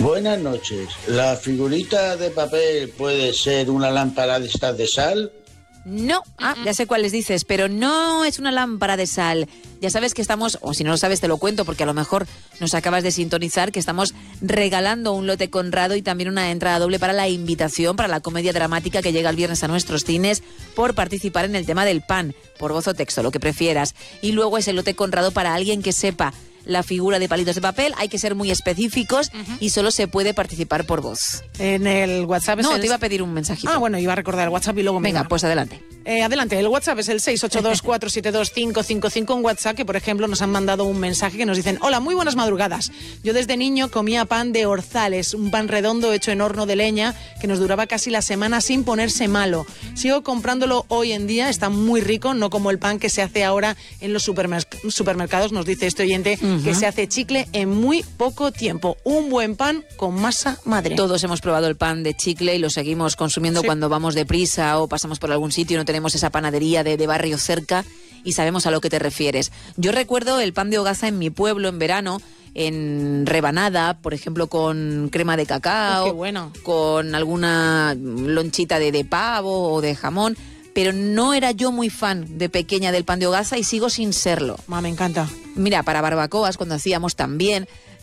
Buenas noches. ¿La figurita de papel puede ser una lámpara de estas de sal? No, ya sé cuáles dices, pero no es una lámpara de sal. Ya sabes que estamos, o si no lo sabes te lo cuento porque a lo mejor nos acabas de sintonizar, que estamos regalando un lote Conrado y también una entrada doble para la invitación, para la comedia dramática que llega el viernes a nuestros cines por participar en el tema del pan, por voz o texto, lo que prefieras. Y luego es el lote Conrado para alguien que sepa la figura de palitos de papel. Hay que ser muy específicos y solo se puede participar por voz. En el WhatsApp es No, te iba a pedir un mensajito. Bueno, iba a recordar el WhatsApp y luego me... Venga, pues adelante. Adelante, el WhatsApp es el 682-472-555, un WhatsApp que, por ejemplo, nos han mandado un mensaje que nos dicen: hola, muy buenas madrugadas. Yo desde niño comía pan de Orzales, un pan redondo hecho en horno de leña que nos duraba casi la semana sin ponerse malo. Sigo comprándolo hoy en día, está muy rico, no como el pan que se hace ahora en los supermercados, nos dice este oyente, que se hace chicle en muy poco tiempo. Un buen pan con masa madre. Todos hemos probado el pan de chicle y lo seguimos consumiendo cuando vamos deprisa o pasamos por algún sitio y no tenemos esa panadería de barrio cerca y sabemos a lo que te refieres. Yo recuerdo el pan de hogaza en mi pueblo en verano, en rebanada, por ejemplo, con crema de cacao, qué bueno, con alguna lonchita de pavo o de jamón, pero no era yo muy fan de pequeña del pan de hogaza y sigo sin serlo. Me encanta. Mira, para barbacoas, cuando hacíamos también,